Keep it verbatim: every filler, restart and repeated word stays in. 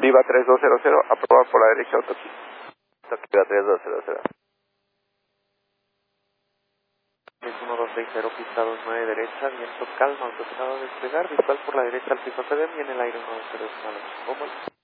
Viva tres dos cero cero, aprobado por la derecha autoquí. Viva tres dos cero cero. seis uno dos seis cero, pista dos nueve derecha, viento calma, autorizado a despegar, visual por la derecha al piso academia y en el aire uno dos cero cero.